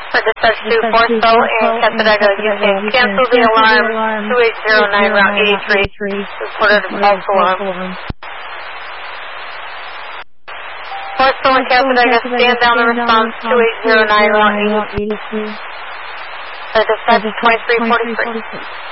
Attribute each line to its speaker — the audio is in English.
Speaker 1: For dispatch 2, Forceville in Cassadaga, Houston. Cancel the alarm 2809 Route 83. Reported a false alarm. Forceville in Cassadaga, stand down the response 2809 Route 83. Dispatch 2346.